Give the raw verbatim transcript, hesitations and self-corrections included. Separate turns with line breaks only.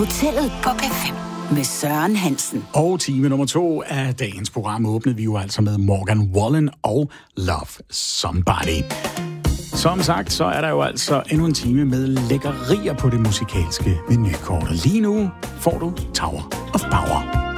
Hotellet på P fem med Søren Hansen.
Og time nummer to af dagens program åbnede vi jo altså med Morgan Wallen og Love Somebody. Som sagt, så er der jo altså endnu en time med lækkerier på det musikalske menukort. Og lige nu får du Tower of Power.